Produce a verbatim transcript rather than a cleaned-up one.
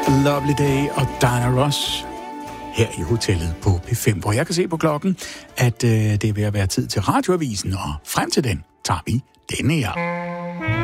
Lovely Day og Diana Ross her i hotellet på P fem, hvor jeg kan se på klokken, at øh, det er ved at være tid til radioavisen, og frem til den tager vi denne her.